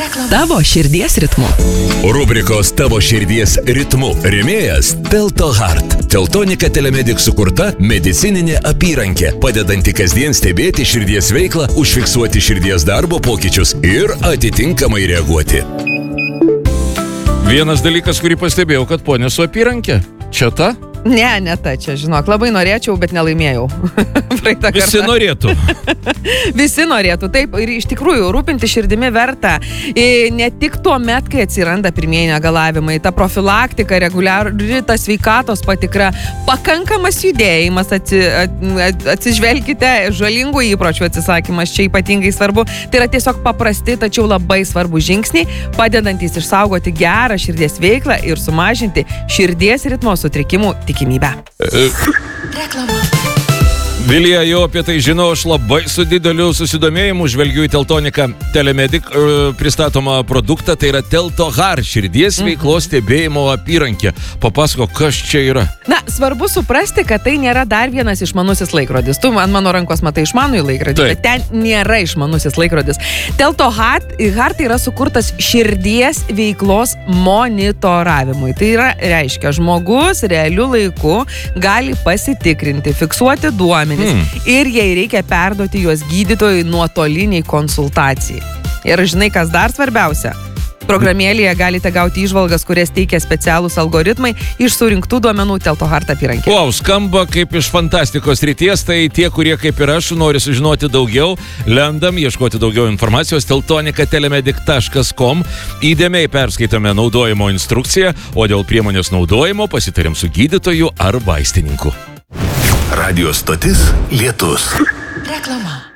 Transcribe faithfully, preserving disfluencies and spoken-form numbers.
Tavo širdies ritmu. Rubrikos Tavo širdies ritmu rėmėjas Teltohart. Teltonika Telemedic sukurta medicininė apyrankė, padedanti kasdien stebėti širdies veiklą, užfiksuoti širdies darbo pokyčius ir atitinkamai reaguoti. Vienas dalykas, kurį pastebėjau, kad ponė su apyrankė. Čia ta? Ne, ne ta čia, žinok, labai norėčiau, bet nelaimėjau. Visi norėtų. Visi norėtų, taip, ir iš tikrųjų rūpinti širdimi verta. Ir ne tik tuo met, kai atsiranda pirmieji negalavimai, ta profilaktika, reguliari, ta sveikatos patikra, pakankamas judėjimas, atsi, at, atsižvelkite, žalingų įpročių atsisakymas, čia ypatingai svarbu. Tai yra tiesiog paprasti, tačiau labai svarbu žingsniai, padedantys išsaugoti gerą širdies veiklą ir sumažinti širdies ritmo sutrikimų tikimybę. Reklama. Vilija jau apie tai žinau, aš labai su dideliu susidomėjimu žvelgiu į Teltoniką Telemedic pristatomą produktą, tai yra Teltohart širdies veiklos stebėjimo apyrankė. Papasako, kas čia yra? Na, svarbu suprasti, kad tai nėra dar vienas išmanusis laikrodis. Tu ant mano rankos matai išmanųjį laikrodį, Taip. bet ten nėra išmanusis laikrodis. Teltohart yra sukurtas širdies veiklos monitoravimui. Tai yra, reiškia, žmogus realiu laiku gali pasitikrinti, fiksuoti duomenį. Hmm. Ir jei reikia perduoti juos gydytojui nuotoliniai konsultacijai. Ir žinai, kas dar svarbiausia? Programėlėje galite gauti įžvalgas, kurias teikia specialūs algoritmai iš surinktų duomenų Teltohart apyrankė. Wow, skamba kaip iš fantastikos ryties, tai tie, kurie kaip ir aš nori sužinoti daugiau, lendam, ieškoti daugiau informacijos teltonika telemedic taškas com, įdėmiai perskaitome naudojimo instrukciją, o dėl priemonės naudojimo pasitariam su gydytoju ar vaistininku. Radio stotis Lietus. Reklama.